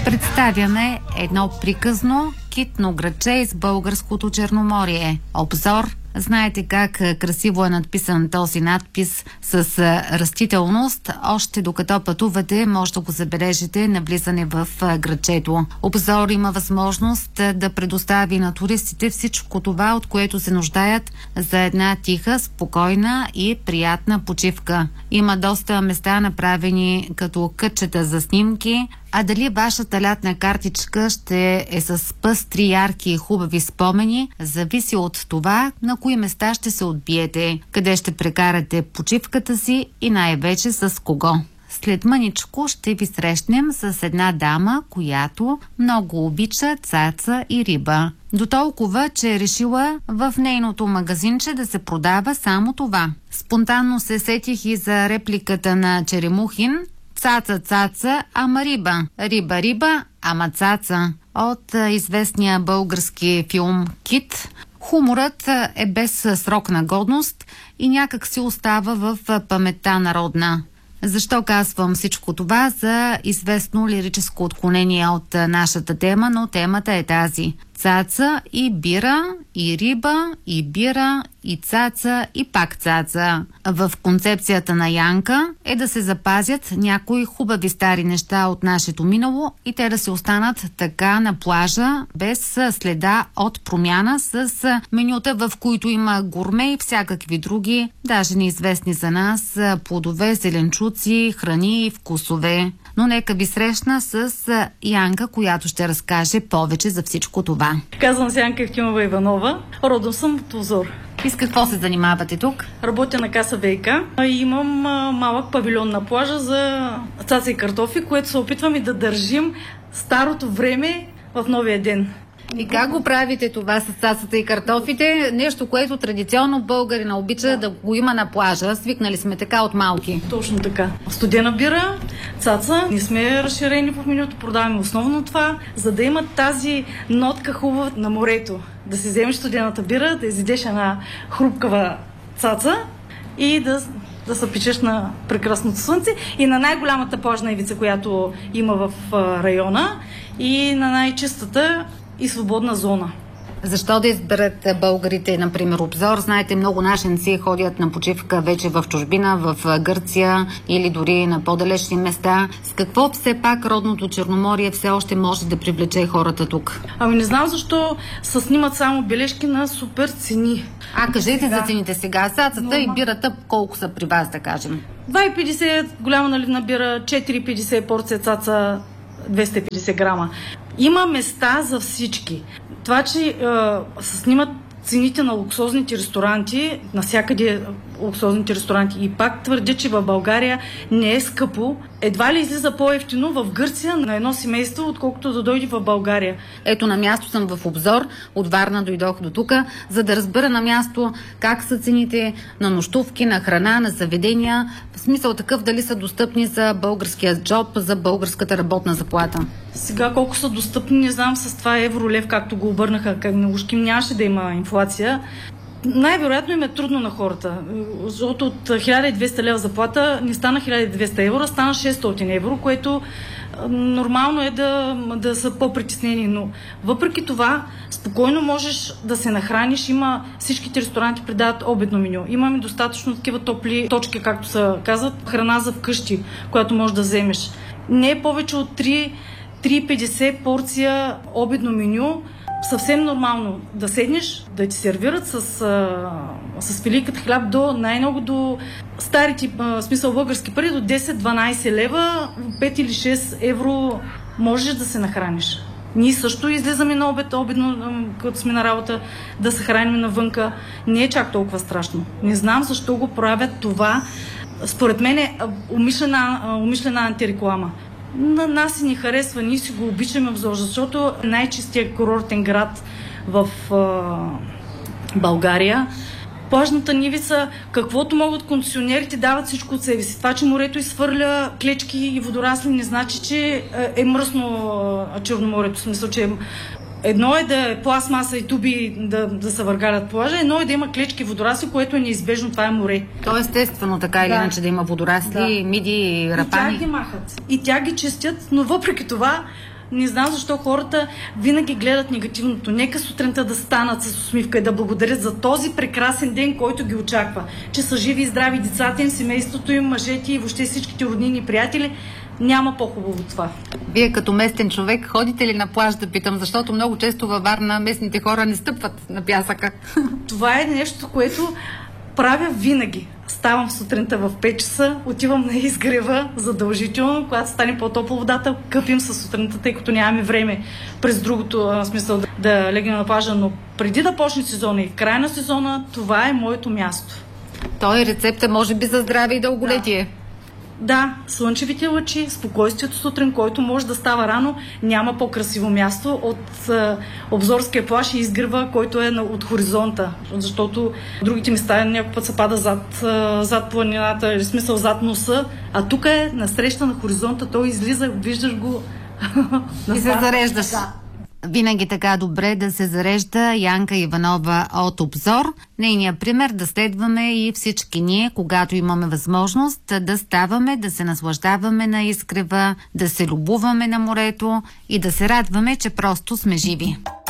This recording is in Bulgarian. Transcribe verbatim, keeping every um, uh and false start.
Представяме едно приказно китно градче из българското Черноморие. Обзор. Знаете как красиво е надписан този надпис с растителност. Още докато пътувате, може да го забележите на влизане в градчето. Обзор има възможност да предостави на туристите всичко това, от което се нуждаят за една тиха, спокойна и приятна почивка. Има доста места направени като кътчета за снимки, а дали вашата лятна картичка ще е с пъстри, ярки и хубави спомени, зависи от това на кои места ще се отбиете, къде ще прекарате почивката си и най-вече с кого. След мъничко ще ви срещнем с една дама, която много обича цаца и риба. До толкова, че е решила в нейното магазинче да се продава само това. Спонтанно се сетих и за репликата на Черемухин: "Цаца, цаца, ама риба. Риба, риба, ама цаца", от известния български филм "Кит". Хуморът е без срок на годност и някак си остава в паметта народна. Защо казвам всичко това? За известно лирическо отклонение от нашата тема, но темата е тази. Цаца и бира, и риба, и бира, и цаца, и пак цаца. В концепцията на Янка е да се запазят някои хубави стари неща от нашето минало и те да се останат така на плажа, без следа от промяна, с менюта, в които има гурме и всякакви други, даже неизвестни за нас, плодове, зеленчуци, храни и вкусове. Но нека ви срещна с Янка, която ще разкаже повече за всичко това. Казвам се Янка Евтимова Иванова. Родом съм от Озор. И с какво се занимавате тук? Работя на Каса ВиК и имам малък павилион на плажа за цаца и картофи, което се опитваме да държим старото време в новия ден. И как го правите това с цацата и картофите? Нещо, което традиционно българина обича да, да го има на плажа. Свикнали сме така от малки. Точно така. Студена бира, цаца. Не сме разширени в менюто, продаваме основно това, за да има тази нотка хубава на морето. Да си вземеш студената бира, да изидеш една хрупкава цаца и да, да се печеш на прекрасното слънце и на най-голямата плажна ивица, която има в района, и на най-чистата и свободна зона. Защо да изберат българите, например, Обзор? Знаете, много нашенци ходят на почивка вече в чужбина, в Гърция или дори на по-далечни места. С какво все пак родното Черноморие все още може да привлече хората тук? Ами не знам защо се снимат само бележки на супер цени. А, кажете сега за цените сега. Цацата и бирата колко са при вас, да кажем? два и петдесет голяма наливна бира, четири и петдесет порция цаца, двеста и петдесет грама. Има места за всички. Това, че е, се снимат цените на луксозните ресторанти, навсякъде луксозните ресторанти, и пак твърдя, че в България не е скъпо, едва ли излиза по-евтино в Гърция на едно семейство, отколкото да дойде в България. Ето, на място съм в Обзор, от Варна дойдох до тук, за да разбера на място как са цените на нощувки, на храна, на заведения, в смисъл такъв дали са достъпни за българския джоб, за българската работна заплата. Сега колко са достъпни, не знам, с това евро-лев, както го обърнаха към ушким, нямаше да има инфлация. Най-вероятно им е трудно на хората, защото от хиляда и двеста лева заплата не стана хиляда и двеста евро, стана шестстотин евро, което нормално е да, да са по-притеснени, но въпреки това спокойно можеш да се нахраниш. Има, всичките ресторанти предават обедно меню. Имаме достатъчно такива топли точки, както се казват, храна за вкъщи, която можеш да вземеш. Не е повече от три и петдесет порция обедно меню. Съвсем нормално да седнеш, да ти сервират с, с филийката хляб до най-много до старите, в смисъл български пари, до десет-дванайсет лева, пет или шест евро можеш да се нахраниш. Ние също излизаме на обед, обедно, като сме на работа, да се храним навънка. Не е чак толкова страшно. Не знам защо го правят това. Според мен е умишлена, умишлена антиреклама. На нас и ни харесва, ние си го обичаме Обзор, защото е най-чистия курортен град в е, България. Плажната нивица, каквото могат концесионерите, дават всичко от себе си. Това, че морето изхвърля клечки и водорасли, не значи, че е мръсно Черноморието. В смисъл, че едно е да е пластмаса и туби да, да се въргалят плажа, едно е да има клечки водорасли, което е неизбежно, това е море. То е естествено така или да. Иначе да има водорасли, да. Миди, рапани. И тя ги махат. И тя ги чистят, но въпреки това Не знам защо хората винаги гледат негативното. Нека сутринта да станат с усмивка и да благодарят за този прекрасен ден, който ги очаква. Че са живи и здрави децата им, семейството им, мъжете и въобще всичките роднини и приятели. Няма по-хубаво от това. Вие като местен човек ходите ли на плаж, да питам, защото много често във Варна местните хора не стъпват на пясъка? Това е нещо, което правя винаги. Ставам сутринта в пет часа, отивам на изгрева задължително, когато стане по-топла водата, къпим със сутринта, тъй като нямаме време през другото а, смисъл да, да легнем на плажа, но преди да почне сезона и в края на сезона, това е моето място. Той е рецепта, може би, за здраве и дълголетие. Да. Да, слънчевите лъчи, спокойствието сутрин, който може да става рано, няма по-красиво място от е, обзорския плаж и изгрева, който е на, от хоризонта, защото другите места някой път се пада зад, е, зад планината, или смисъл зад носа, а тук е насреща на хоризонта, той излиза, виждаш го и се зареждаш. Да. Винаги така добре да се зарежда Янка Иванова от Обзор. Нейния пример да следваме и всички ние, когато имаме възможност да ставаме, да се наслаждаваме на изгрева, да се любуваме на морето и да се радваме, че просто сме живи.